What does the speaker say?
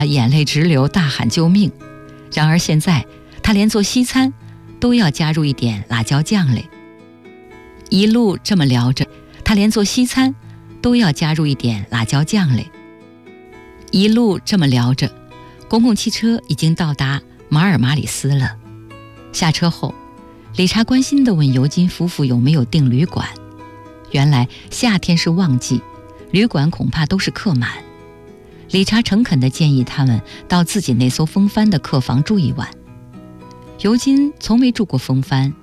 眼泪直流，大喊救命。然而现在他连做西餐都要加入一点辣椒酱嘞。一路这么聊着，他连做西餐都要加入一点辣椒酱嘞。一路这么聊着，公共汽车已经到达马尔马里斯了。下车后，理查关心地问尤金夫妇有没有订旅馆。原来夏天是旺季，旅馆恐怕都是客满。理查诚恳地建议他们到自己那艘风帆的客房住一晚。尤金从没住过风帆，